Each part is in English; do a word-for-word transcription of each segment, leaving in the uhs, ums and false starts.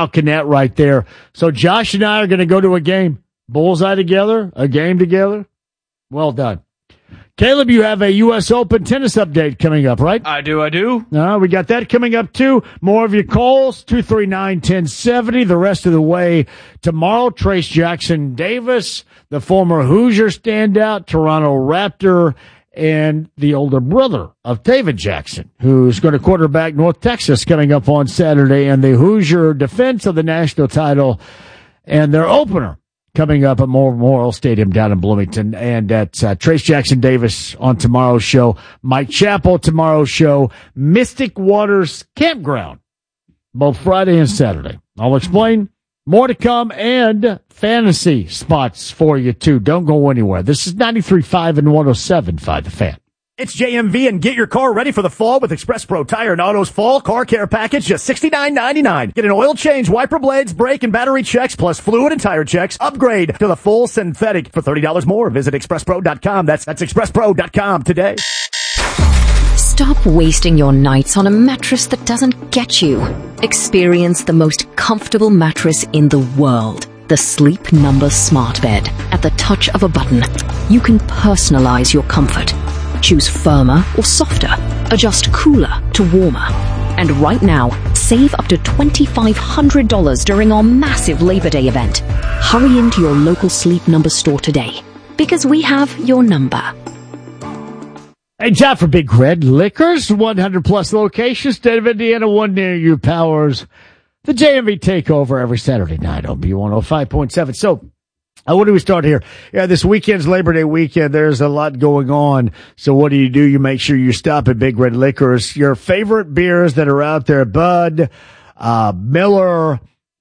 Falconet right there. So Josh and I are going to go to a game. Bullseye together, a game together. Well done. Caleb, you have a U S Open tennis update coming up, right? I do, I do. Uh, we got that coming up, too. More of your calls, two three nine, one oh seven oh. The rest of the way tomorrow, Trace Jackson Davis, the former Hoosier standout, Toronto Raptor, and the older brother of David Jackson, who's going to quarterback North Texas coming up on Saturday, and the Hoosier defense of the national title and their opener coming up at Memorial Stadium down in Bloomington. And at uh, Trace Jackson Davis on tomorrow's show, Mike Chappell tomorrow's show, Mystic Waters Campground, both Friday and Saturday. I'll explain. More to come, and fantasy spots for you, too. Don't go anywhere. This is ninety-three point five and one oh seven point five The Fan. It's J M V, and get your car ready for the fall with Express Pro Tire and Auto's Fall Car Care Package, just sixty-nine ninety-nine. Get an oil change, wiper blades, brake, and battery checks, plus fluid and tire checks. Upgrade to the full synthetic for thirty dollars more. Visit express pro dot com. That's, that's express pro dot com today. Stop wasting your nights on a mattress that doesn't get you. Experience the most comfortable mattress in the world. The Sleep Number Smart Bed. At the touch of a button, you can personalize your comfort. Choose firmer or softer. Adjust cooler to warmer. And right now, save up to two thousand five hundred dollars during our massive Labor Day event. Hurry into your local Sleep Number store today, because we have your number. Hey, John for Big Red Liquors, one hundred plus locations, state of Indiana, one near you, powers the J M V Takeover every Saturday night on B one oh five point seven. So, uh, what do we start here? Yeah, this weekend's Labor Day weekend. There's a lot going on. So what do you do? You make sure you stop at Big Red Liquors. Your favorite beers that are out there, Bud, uh, Miller,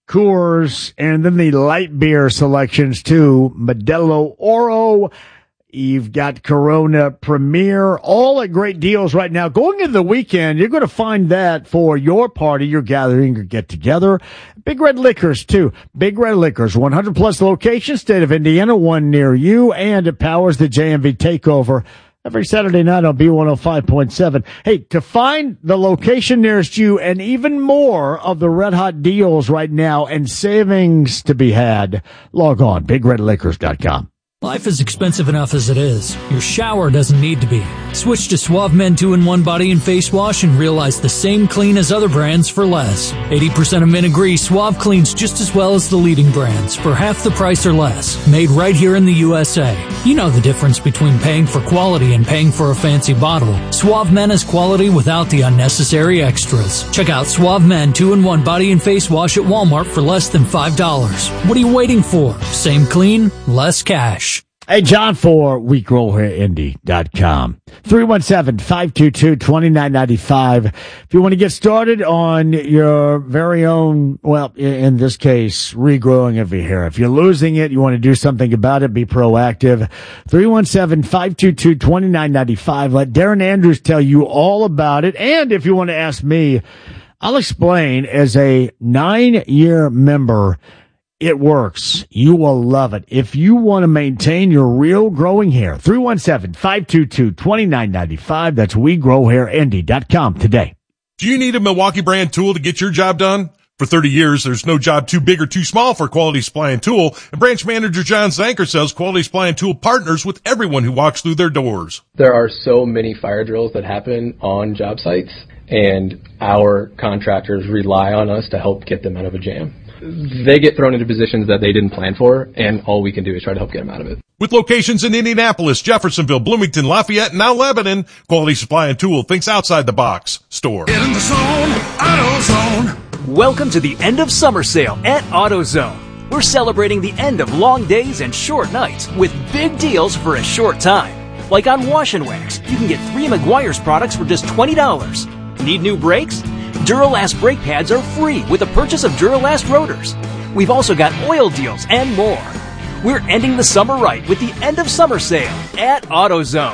Coors, and then the light beer selections too, Modelo Oro. You've got Corona Premier, all at great deals right now. Going into the weekend, you're going to find that for your party, your gathering, your get-together. Big Red Liquors, too. Big Red Liquors, one hundred plus locations, state of Indiana, one near you, and it powers the J M V Takeover every Saturday night on B one oh five point seven. Hey, to find the location nearest you and even more of the red-hot deals right now and savings to be had, log on, big red liquors dot com. Life is expensive enough as it is. Your shower doesn't need to be. Switch to Suave Men two in one Body and Face Wash and realize the same clean as other brands for less. eighty percent of men agree Suave cleans just as well as the leading brands for half the price or less. Made right here in the U S A. You know the difference between paying for quality and paying for a fancy bottle. Suave Men is quality without the unnecessary extras. Check out Suave Men two in one Body and Face Wash at Walmart for less than five dollars. What are you waiting for? Same clean, less cash. Hey, John for we grow here indy dot com. three one seven, five two two, two nine nine five. If you want to get started on your very own, well, in this case, regrowing of your hair. If you're losing it, you want to do something about it, be proactive. three one seven, five two two, two nine nine five. Let Darren Andrews tell you all about it. And if you want to ask me, I'll explain. As a nine-year member, it works. You will love it. If you want to maintain your real growing hair, three one seven, five two two, two nine nine five. That's we grow hair indy dot com today. Do you need a Milwaukee brand tool to get your job done? For thirty years, there's no job too big or too small for Quality Supply and Tool. And branch manager John Zanker says Quality Supply and Tool partners with everyone who walks through their doors. There are so many fire drills that happen on job sites, and our contractors rely on us to help get them out of a jam. They get thrown into positions that they didn't plan for, and all we can do is try to help get them out of it. With locations in Indianapolis, Jeffersonville, Bloomington, Lafayette, and now Lebanon, Quality Supply and Tool thinks outside the box. Store. Get in the zone, AutoZone. Welcome to the end of summer sale at AutoZone. We're celebrating the end of long days and short nights with big deals for a short time. Like on Wash and Wax, you can get three Meguiar's products for just twenty dollars. Need new brakes? Duralast brake pads are free with the purchase of Duralast rotors. We've also got oil deals and more. We're ending the summer right with the end of summer sale at AutoZone.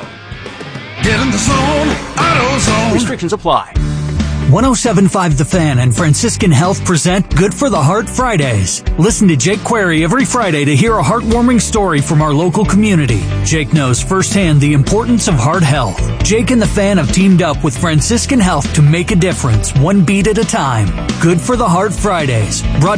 Get in the zone, AutoZone. Restrictions apply. one oh seven point five The Fan and Franciscan Health present Good for the Heart Fridays. Listen to Jake Query every Friday to hear a heartwarming story from our local community. Jake knows firsthand the importance of heart health. Jake and the Fan have teamed up with Franciscan Health to make a difference, one beat at a time. Good for the Heart Fridays. Brought